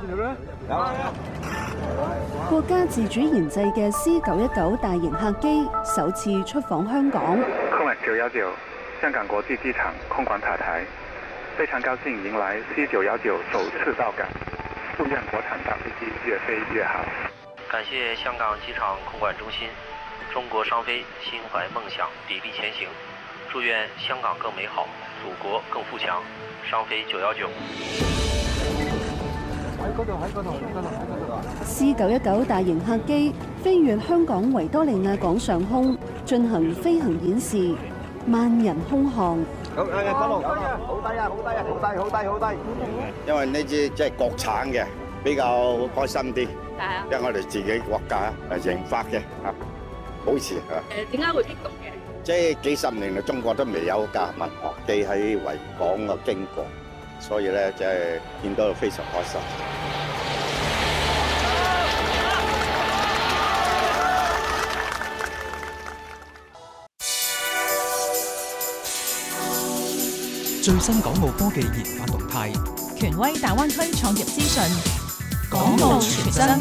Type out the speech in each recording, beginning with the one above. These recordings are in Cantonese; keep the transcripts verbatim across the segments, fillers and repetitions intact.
國家自主研製嘅 C 九一九大型客機首次出訪香港。 空管九一九香港國際機場空管塔台，非常高興迎來 C 九一九首次到港，祝願國產大飛機越飛越好。 感謝香港機場空管中心，中國商飛心懷夢想，砥礪前行。祝願香港更美好，祖國更富強。商飛九一九。 喺嗰度，喺嗰度，喺嗰度，喺嗰度啊 C 九一九大型客機飛越香港維多利亞港上空，進行飛行演示，萬人空巷。 咁誒，嗰度好低啊，好低啊，好低啊，好低，好低，好低。 因為呢支即係國產嘅，比較開心啲。 係啊。 因為我哋自己國家誒研發嘅嚇，好似嚇。 誒點解會激動嘅？ 即係幾十年嚟，中國都未有架民航機喺維港嘅經過，所以咧即係見到非常開心。 最新港澳科技研發動態， 權威大灣區創業資訊， 港澳全真。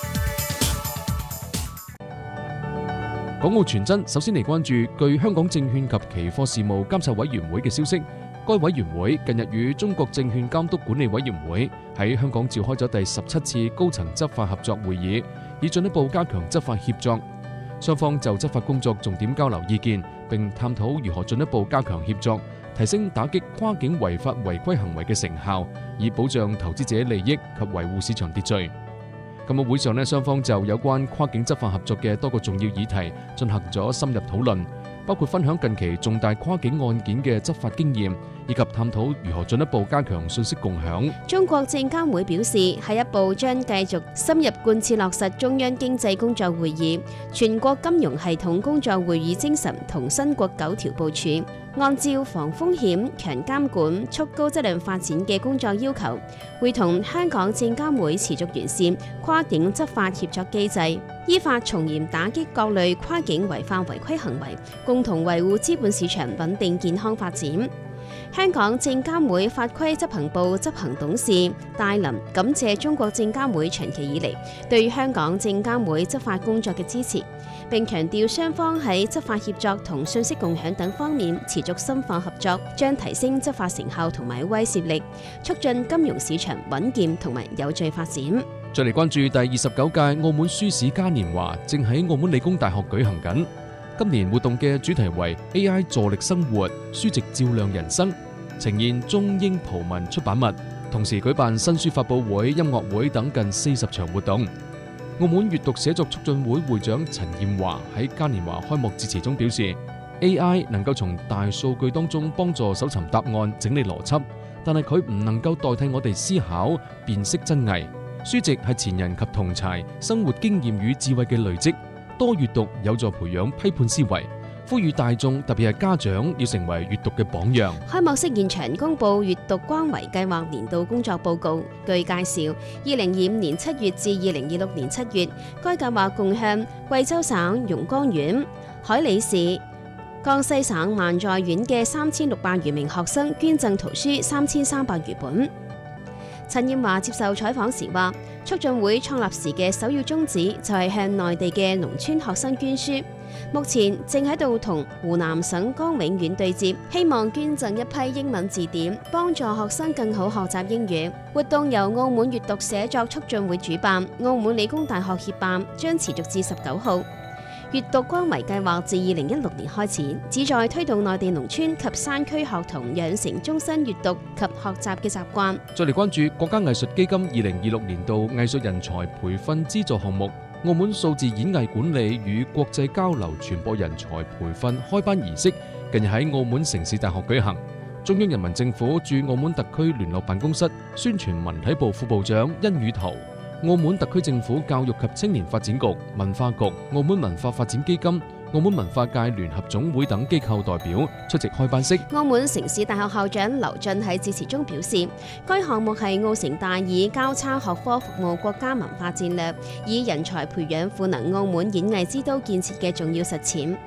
港澳全真首先嚟關注，據香港證券及期貨事務監察委員會嘅消息，該委員會近日與中國證券監督管理委員會喺香港召開咗第十七次高層執法合作會議，以進一步加強執法協作。雙方就執法工作重點交流意見，並探討如何進一步加強協作，提升打擊跨境違法違規行為嘅成效，以保障投資者利益及維護市場秩序。今日會上呢，雙方就有關跨境執法合作嘅多個重要議題進行咗深入討論，包括分享近期重大跨境案件嘅執法經驗，以及探討如何進一步加強信息共享。 中國證監會表示，下一步將繼續深入貫徹落實中央經濟工作會議、全國金融系統工作會議精神同新國九條部署，按照防風險、強監管、促高質量發展嘅工作要求，會同香港證監會持續完善跨境執法協作機制，依法從嚴打擊各類跨境違法違規行為，共同維護資本市場穩定健康發展。香港證監會法規執行部執行董事戴林感謝中國證監會長期以嚟對香港證監會執法工作嘅支持，並強調雙方喺執法協作同信息共享等方面持續深化合作，將提升執法成效同埋威懾力，促進金融市場穩健同埋有序發展。 再嚟關注第二十九屆澳門書史嘉年華正喺澳門理工大學舉行緊。今年活動嘅主題為 A I 助力生活，書籍照亮人生，呈現中英葡文出版物，同時舉辦新書發佈會、音樂會等近四十場活動。澳門閱讀寫作促進會會長陳艷華喺嘉年華開幕致辭中表示 ，A I 能夠從大數據當中幫助搜尋答案、整理邏輯，但係佢唔能夠代替我哋思考、辨識真偽。書籍係前人及同儕生活經驗與智慧嘅累積。多閱讀有助培養批判思維，呼籲大眾特別係家長要成為閱讀嘅榜樣。 開幕式現場公布閱讀關懷計劃年度工作報告。據介紹，二零二五年七月至二零二六年七月，該計劃共向貴州省榕江縣、海里市、江西省萬載縣嘅三千六百餘名學生捐贈圖書三千三百餘本。陳艷華接受採訪時話，促進會創立時嘅首要宗旨就係向內地嘅農村學生捐書，目前正喺度同湖南省江永縣對接，希望捐贈一批英文字典，幫助學生更好學習英語。活動由澳門閱讀寫作促進會主辦，澳門理工大學協辦，將持續至十九號。閱讀關懷計劃自二零一六年開始，旨在推動內地農村及山區學童養成終身閱讀及學習嘅習慣。 再嚟關注國家藝術基金二零二六年度藝術人才培訓資助項目，澳門數字演藝管理與國際交流傳播人才培訓開班儀式近日喺澳門城市大學舉行。中央人民政府駐澳門特區聯絡辦公室宣傳文體部副部長殷宇圖、澳門特區政府教育及青年發展局、文化局、澳門文化發展基金、澳門文化界聯合總會等機構代表出席開班式。 澳門城市大學校長劉俊喺致辭中表示，該項目係澳城大以交叉學科服務國家文化戰略，以人才培養賦能澳門演藝之都建設嘅重要實踐。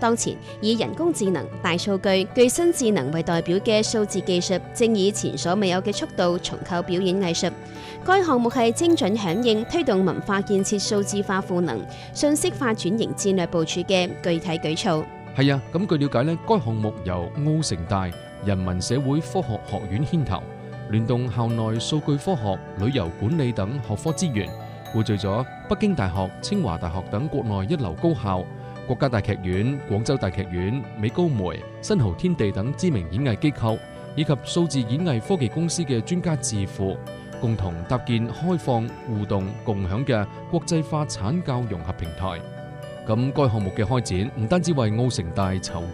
當前以人工智能、大數據、具新智能為代表嘅數字技術，正以前所未有嘅速度重構表演藝術。該項目係精準響應推動文化建設數字化賦能、信息化轉型戰略部署嘅具體舉措。 係啊，咁據了解呢，該項目由澳城大人文社會科學學院牽頭，聯動校內數據科學、旅遊管理等學科資源，匯聚咗北京大學、清華大學等國內一流高校、國家大劇院、廣州大劇院、美高梅、新濠天地等知名演藝機構，以及數字演藝科技公司嘅專家智庫，共同搭建開放、互動、共享嘅國際化產教融合平台。咁該項目嘅開展唔單止為澳城大籌